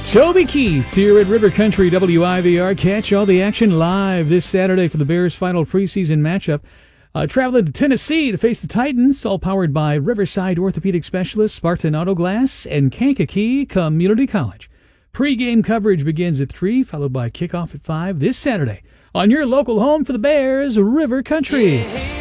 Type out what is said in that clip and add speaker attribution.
Speaker 1: Toby Keith here at River Country WIVR. Catch all the action live this Saturday for the Bears' final preseason matchup. Traveling to Tennessee to face the Titans, all powered by Riverside Orthopedic Specialists, Spartan Auto Glass, and Kankakee Community College. Pre-game coverage begins at 3, followed by kickoff at 5 this Saturday on your local home for the Bears, River Country.